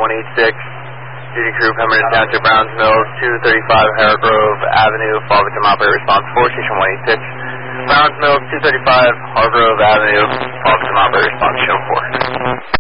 186. Duty crew, Pemberton Township, Browns Mills, 235 Hargrove Avenue, fall victim operator response 4, station 186. Browns Mills, 235 Hargrove Avenue, fall victim operator response show 4.